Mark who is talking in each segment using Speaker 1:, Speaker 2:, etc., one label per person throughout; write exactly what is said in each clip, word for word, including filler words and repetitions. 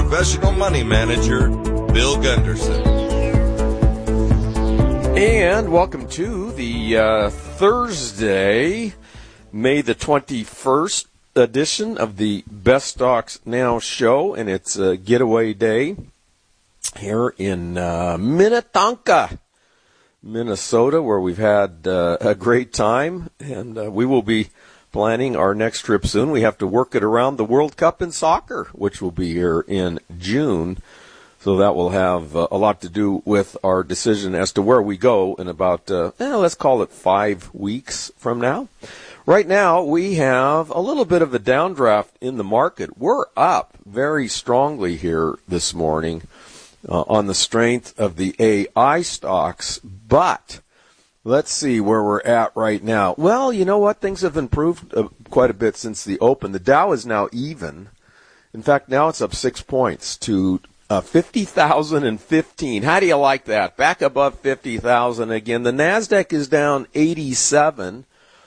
Speaker 1: professional money manager, Bill Gunderson.
Speaker 2: And welcome to the uh, Thursday, May the twenty-first edition of the Best Stocks Now show, and it's a getaway day here in uh, Minnetonka, Minnesota, where we've had uh, a great time, and uh, we will be planning our next trip soon. We have to work it around the World Cup in soccer, which will be here in June. So that will have uh, a lot to do with our decision as to where we go in about, uh, eh, let's call it five weeks from now. Right now, we have a little bit of a downdraft in the market. We're up very strongly here this morning uh, on the strength of the A I stocks, but let's see where we're at right now. Well, you know what? Things have improved uh, quite a bit since the open. The Dow is now even. In fact, now it's up six points to uh, fifty thousand fifteen. How do you like that? Back above fifty thousand again. The NASDAQ is down eighty-seven.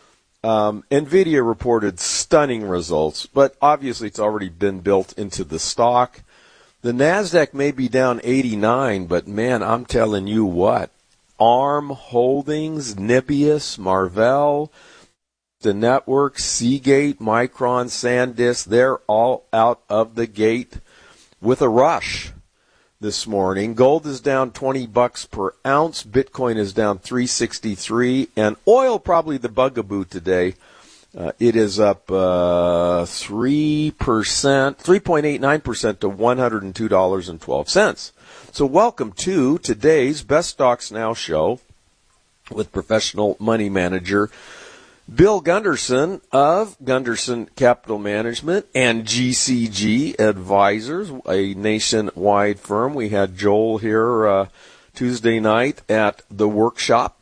Speaker 2: Um, NVIDIA reported stunning results, but obviously it's already been built into the stock. The NASDAQ may be down eighty-nine, but man, I'm telling you what. ARM Holdings, Nibius, Marvell, the network, Seagate, Micron, SanDisk, they're all out of the gate with a rush this morning. Gold is down twenty bucks per ounce. Bitcoin is down three sixty-three, and oil probably the bugaboo today. Uh, it is up uh, three percent, three point eight nine percent to one hundred two dollars and twelve cents. So welcome to today's Best Stocks Now show with professional money manager Bill Gunderson of Gunderson Capital Management and G C G Advisors, a nationwide firm. We had Joel here uh, Tuesday night at the workshop,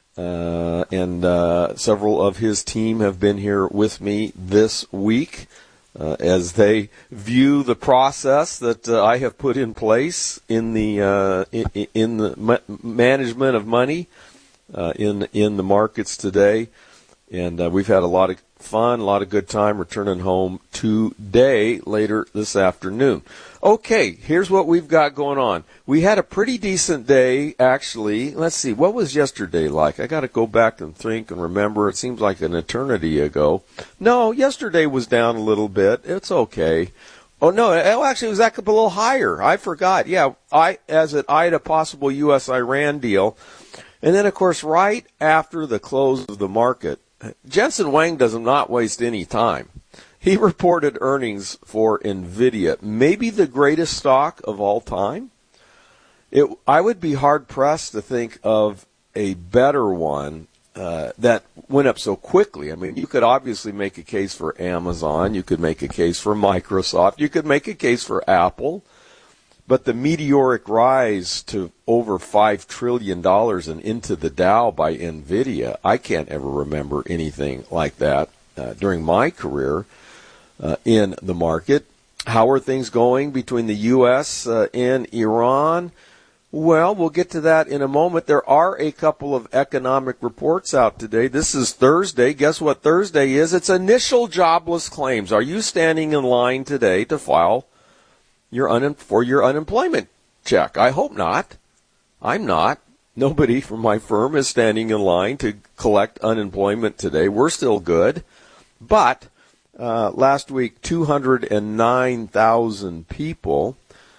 Speaker 2: uh, and uh, several of his team have been here with me this week. Uh, as they view the process that uh, I have put in place in the uh, in, in the ma- management of money uh, in in the markets today, and uh, we've had a lot of fun, a lot of good time returning home today later this afternoon. Okay, here's what we've got going on. We had a pretty decent day, actually. Let's see, what was yesterday like? I got to go back and think and remember. It seems like an eternity ago. No, yesterday was down a little bit. It's okay. Oh, no, oh, actually, it was up a little higher. I forgot. Yeah, I as it eyed a possible U S Iran deal. And then, of course, right after the close of the market, Jensen Huang does not waste any time. He reported earnings for NVIDIA, maybe the greatest stock of all time. It, I would be hard-pressed to think of a better one uh, that went up so quickly. I mean, you could obviously make a case for Amazon. You could make a case for Microsoft. You could make a case for Apple. But the meteoric rise to over five trillion dollars and into the Dow by NVIDIA, I can't ever remember anything like that uh, during my career. Uh, in the market. How are things going between the U S uh, and Iran? Well, we'll get to that in a moment. There are a couple of economic reports out today. This is Thursday. Guess what Thursday is? It's initial jobless claims. Are you standing in line today to file your un- for your unemployment check? I hope not. I'm not. Nobody from my firm is standing in line to collect unemployment today. We're still good. But Uh, last week, two hundred nine thousand people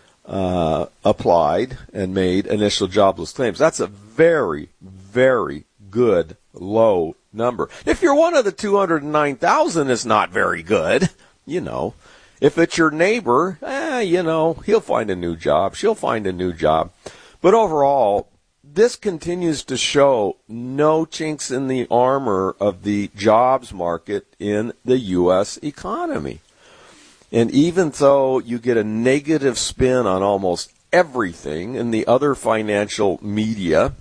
Speaker 2: uh, applied and made initial jobless claims. That's a very, very good low number. If you're one of the two hundred nine thousand, it's not very good. You know, if it's your neighbor, eh, you know, he'll find a new job. She'll find a new job. But overall, this continues to show no chinks in the armor of the jobs market in the U S economy. And even though you get a negative spin on almost everything in the other financial media,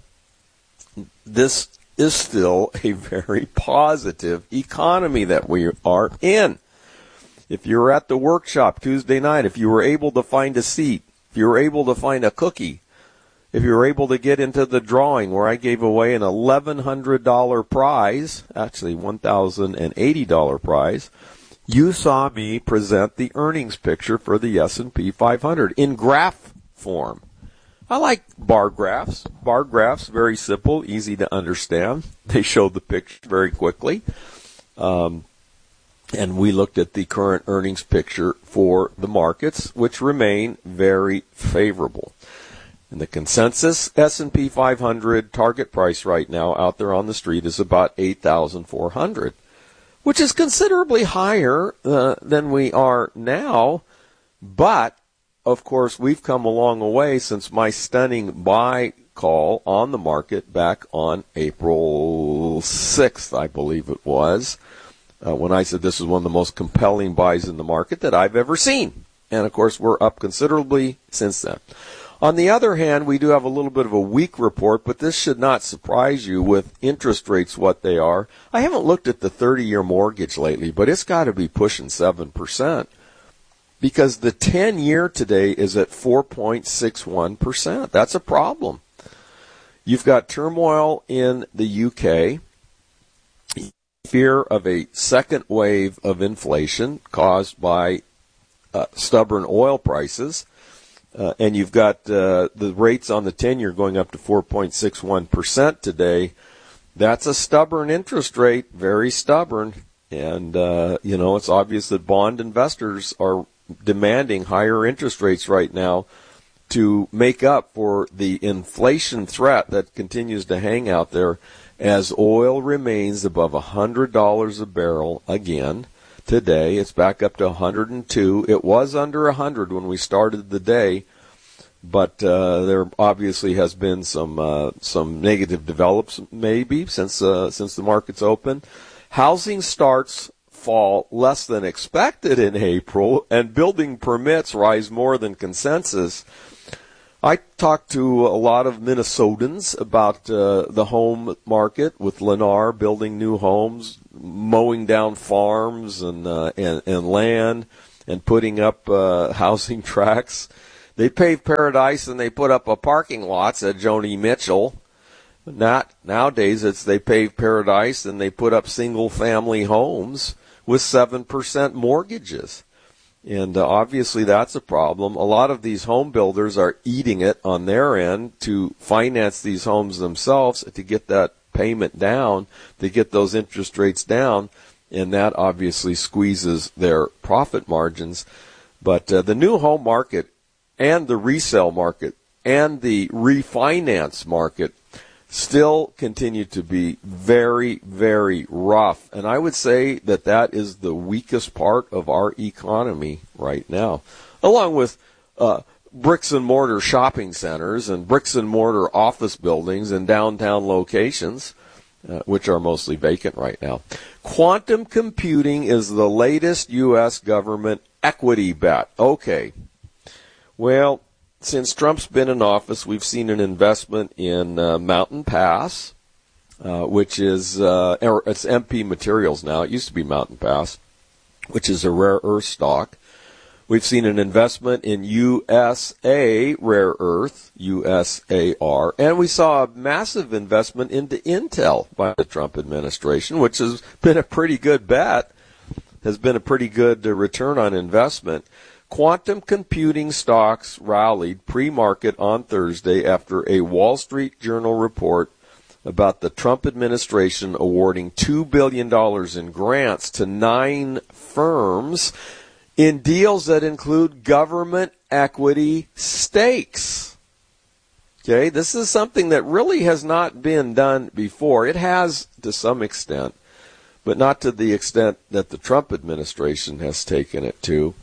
Speaker 2: this is still a very positive economy that we are in. If you were at the workshop Tuesday night, if you were able to find a seat, if you were able to find a cookie, if you were able to get into the drawing where I gave away an eleven hundred dollars prize, actually one thousand eighty dollars prize, you saw me present the earnings picture for the S and P five hundred in graph form. I like bar graphs. Bar graphs, very simple, easy to understand. They showed the picture very quickly. Um, and we looked at the current earnings picture for the markets, which remain very favorable. And the consensus S and P five hundred target price right now out there on the street is about eight thousand four hundred, which is considerably higher uh, than we are now. But, of course, we've come a long way since my stunning buy call on the market back on April sixth, I believe it was, uh, when I said this is one of the most compelling buys in the market that I've ever seen. And, of course, we're up considerably since then. On the other hand, we do have a little bit of a weak report, but this should not surprise you with interest rates what they are. I haven't looked at the thirty-year mortgage lately, but it's got to be pushing seven percent. Because the ten-year today is at four point six one percent. That's a problem. You've got turmoil in the U K, fear of a second wave of inflation caused by uh, stubborn oil prices, uh, and you've got uh, the rates on the ten-year going up to four point six one percent today. That's a stubborn interest rate, very stubborn, and, uh, you know, it's obvious that bond investors are demanding higher interest rates right now to make up for the inflation threat that continues to hang out there as oil remains above one hundred dollars a barrel again today. It's back up to one hundred two. It was under one hundred when we started the day, but uh, there obviously has been some uh, some negative develops maybe since uh, since the market's open. Housing starts fall less than expected in April, and building permits rise more than consensus. I talked to a lot of Minnesotans about uh, the home market with Lennar building new homes, mowing down farms and uh, and, and land, and putting up uh, housing tracts. They paved Paradise and they put up a parking lot, said Joni Mitchell. Not nowadays, it's they pave Paradise and they put up single-family homes with seven percent mortgages. And uh, obviously that's a problem. A lot of these home builders are eating it on their end to finance these homes themselves to get that payment down, to get those interest rates down, and that obviously squeezes their profit margins. But uh, the new home market and the resale market and the refinance market still continue to be very, very rough. And I would say that that is the weakest part of our economy right now, along with uh, bricks and mortar shopping centers and bricks and mortar office buildings in downtown locations, uh, which are mostly vacant right now. Quantum computing is the latest U S government equity bet. Okay. Well, since Trump's been in office, we've seen an investment in uh, Mountain Pass, uh, which is uh, it's M P Materials now. It used to be Mountain Pass, which is a rare earth stock. We've seen an investment in U S A Rare Earth, U S A R, and we saw a massive investment into Intel by the Trump administration, which has been a pretty good bet, has been a pretty good uh, return on investment. Quantum computing stocks rallied pre-market on Thursday after a Wall Street Journal report about the Trump administration awarding two billion dollars in grants to nine firms in deals that include government equity stakes. Okay, this is something that really has not been done before. It has to some extent, but not to the extent that the Trump administration has taken it to.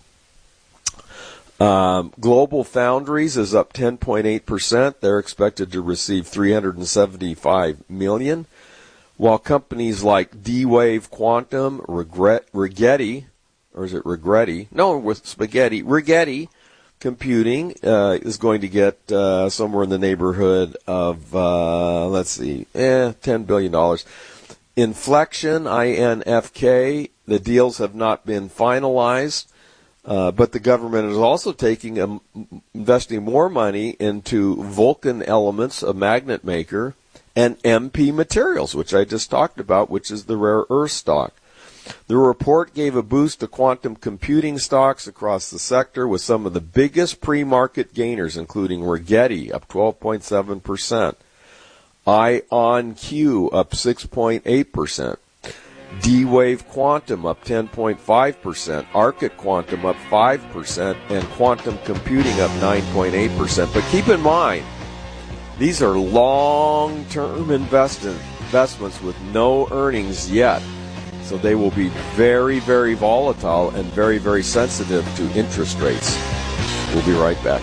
Speaker 2: Um, Global Foundries is up ten point eight percent. They're expected to receive three hundred seventy-five million dollars, while companies like D-Wave Quantum, Regret, Rigetti, or is it Regretti? No, with spaghetti. Rigetti Computing uh, is going to get uh, somewhere in the neighborhood of, uh, let's see, eh, ten billion dollars. Inflection, I N F K, the deals have not been finalized. Uh, but the government is also taking, um, investing more money into Vulcan Elements, a magnet maker, and M P Materials, which I just talked about, which is the rare earth stock. The report gave a boost to quantum computing stocks across the sector, with some of the biggest pre-market gainers, including Rigetti up twelve point seven percent, IonQ up six point eight percent, D-Wave Quantum up ten point five percent, Arctic Quantum up five percent, and Quantum Computing up nine point eight percent. But keep in mind, these are long-term invest- investments with no earnings yet. So they will be very, very volatile and very, very sensitive to interest rates. We'll be right back.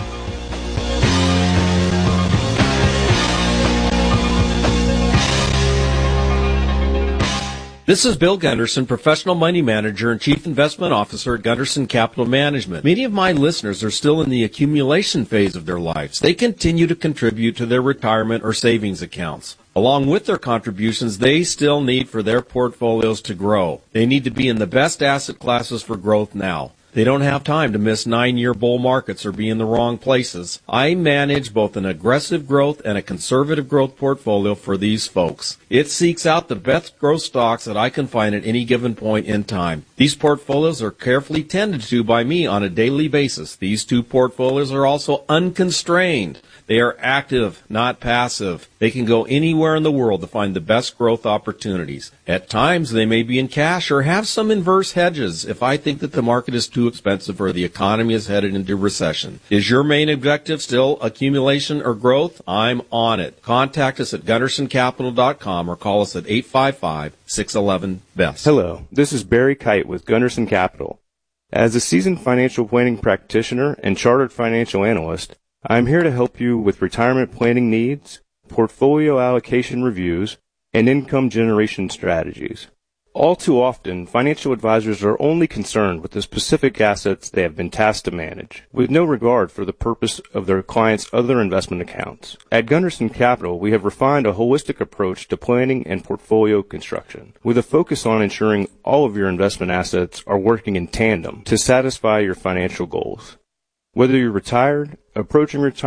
Speaker 3: This is Bill Gunderson, Professional Money Manager and Chief Investment Officer at Gunderson Capital Management. Many of my listeners are still in the accumulation phase of their lives. They continue to contribute to their retirement or savings accounts. Along with their contributions, they still need for their portfolios to grow. They need to be in the best asset classes for growth now. They don't have time to miss nine-year bull markets or be in the wrong places. I manage both an aggressive growth and a conservative growth portfolio for these folks. It seeks out the best growth stocks that I can find at any given point in time. These portfolios are carefully tended to by me on a daily basis. These two portfolios are also unconstrained. They are active, not passive. They can go anywhere in the world to find the best growth opportunities. At times, they may be in cash or have some inverse hedges if I think that the market is too expensive or the economy is headed into recession. Is your main objective still accumulation or growth? I'm on it. Contact us at gunderson capital dot com or call us at eight five five, six one one, B E S T.
Speaker 4: Hello, this is Barry Kite with Gunderson Capital. As a seasoned financial planning practitioner and chartered financial analyst, I am here to help you with retirement planning needs, portfolio allocation reviews, and income generation strategies. All too often, financial advisors are only concerned with the specific assets they have been tasked to manage, with no regard for the purpose of their clients' other investment accounts. At Gunderson Capital, we have refined a holistic approach to planning and portfolio construction, with a focus on ensuring all of your investment assets are working in tandem to satisfy your financial goals. Whether you're retired, approaching retirement,